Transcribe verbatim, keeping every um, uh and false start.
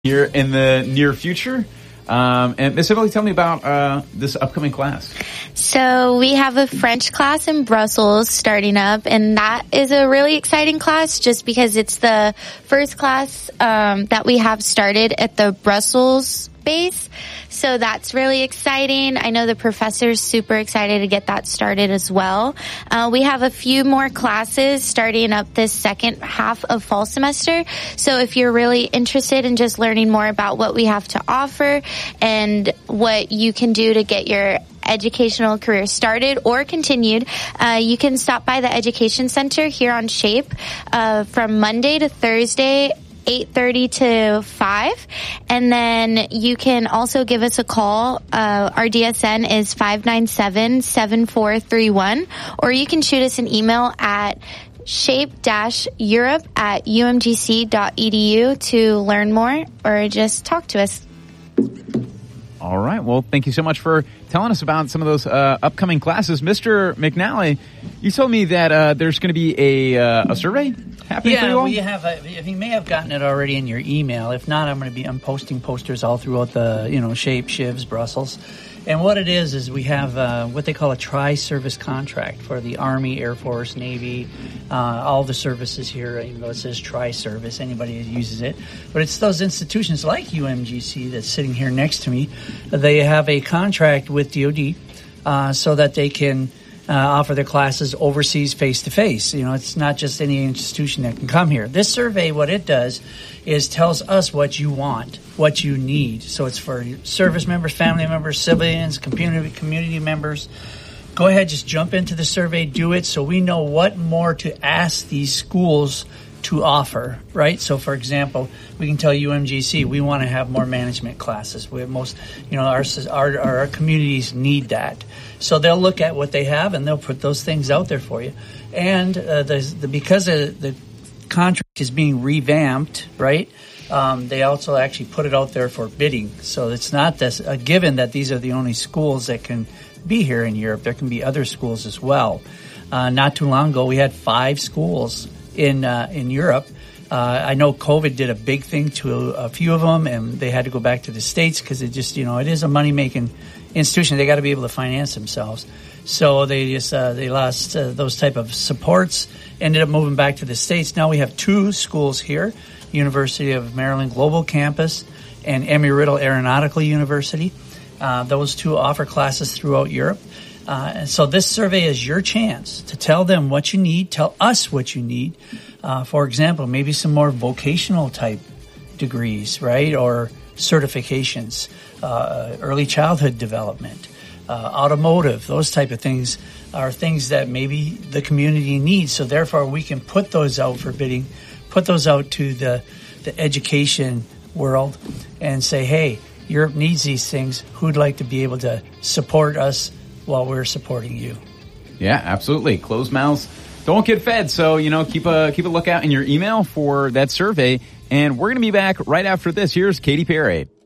here in the near future. Um, and Miss Emily, tell me about uh, this upcoming class. So we have a French class in Brussels starting up, and that is a really exciting class just because it's the first class um, that we have started at the Brussels base. So that's really exciting. I know the professor's super excited to get that started as well. Uh, we have a few more classes starting up this second half of fall semester. So if you're really interested in just learning more about what we have to offer and what you can do to get your educational career started or continued, uh, you can stop by the Education Center here on SHAPE uh, from Monday to Thursday, eight thirty to five, and then you can also give us a call. Uh, our D S N is five nine seven, seven four three one, or you can shoot us an email at shape-europe at u m g c dot e d u to learn more or just talk to us. All right. Well, thank you so much for telling us about some of those uh, upcoming classes. Mister McNally, you told me that uh, there's going to be a, uh, a survey happening for you Yeah, all? we have. A, you may have gotten it already in your email. If not, I'm going to be. I'm posting posters all throughout the, you know, SHAPE, Shivs, Brussels. And what it is is we have uh, what they call a tri-service contract for the Army, Air Force, Navy, uh, all the services here. Even though it says tri-service, anybody uses it. But it's those institutions like U M G C that's sitting here next to me. They have a contract with D O D uh, so that they can Uh, offer their classes overseas face-to-face. You know, it's not just any institution that can come here. This survey, what it does is tells us what you want, what you need. So it's for service members, family members, civilians, community, community members. Go ahead, just jump into the survey, do it so we know what more to ask these schools to offer, right? So, for example, we can tell U M G C we want to have more management classes. We have most, you know, our, our our communities need that. So they'll look at what they have and they'll put those things out there for you. And uh, the, the because of the contract is being revamped, right? Um, they also actually put it out there for bidding. So it's not this, a given that these are the only schools that can be here in Europe. There can be other schools as well. Uh, not too long ago, we had five schools in uh, in Europe. Uh, I know COVID did a big thing to a, a few of them, and they had to go back to the States because it just, you know, it is a money-making institution. They got to be able to finance themselves. So they just uh, they lost uh, those type of supports, ended up moving back to the States. Now we have two schools here, University of Maryland Global Campus and Embry-Riddle Aeronautical University. Uh, those two offer classes throughout Europe. Uh, and so this survey is your chance to tell them what you need, tell us what you need. Uh, for example, maybe some more vocational type degrees, right, or certifications, uh, early childhood development, uh, automotive, those type of things are things that maybe the community needs. So therefore, we can put those out for bidding, put those out to the, the education world and say, hey, Europe needs these things. Who'd like to be able to support us while we're supporting you? Yeah, absolutely. Closed mouths don't get fed. So, you know, keep a keep a lookout in your email for that survey. And we're going to be back right after this. Here's Katy Perry.